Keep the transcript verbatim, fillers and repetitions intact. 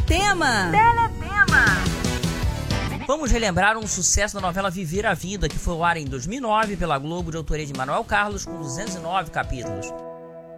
Teletema! Teletema! Vamos relembrar um sucesso da novela Viver a Vida, que foi ao ar em dois mil e nove pela Globo, de autoria de Manuel Carlos, com duzentos e nove capítulos.